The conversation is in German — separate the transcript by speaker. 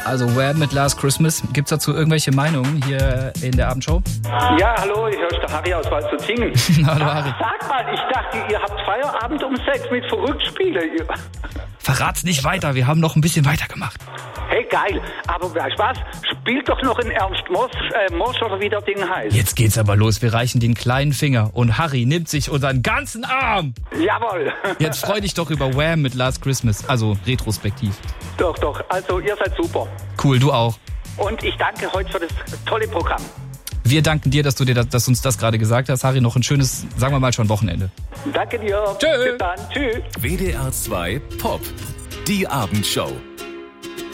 Speaker 1: Also Wham mit Last Christmas. Gibt's dazu irgendwelche Meinungen hier in der Abendshow?
Speaker 2: Ja, hallo, ich höre der Harry aus Waldshut-Singen.
Speaker 1: Hallo Harry.
Speaker 2: Sag mal, ich dachte, ihr habt Feierabend um 6 mit Verrücktspiele.
Speaker 1: Verrat's nicht weiter, wir haben noch ein bisschen weitergemacht.
Speaker 2: Hey, geil. Aber weißt du was? Spielt doch noch in Ernst Mosch oder wie das Ding heißt.
Speaker 1: Jetzt geht's aber los. Wir reichen den kleinen Finger und Harry nimmt sich unseren ganzen Arm.
Speaker 2: Jawohl.
Speaker 1: Jetzt freu dich doch über Wham mit Last Christmas. Also retrospektiv.
Speaker 2: Doch. Also ihr seid super.
Speaker 1: Cool, du auch.
Speaker 2: Und ich danke heute für das tolle Programm.
Speaker 1: Wir danken dir, dass du uns das gerade gesagt hast. Harry, noch ein schönes, sagen wir mal schon, Wochenende.
Speaker 2: Danke dir.
Speaker 1: Tschö.
Speaker 2: Bis dann. Tschüss.
Speaker 3: WDR 2 Pop. Die Abendshow.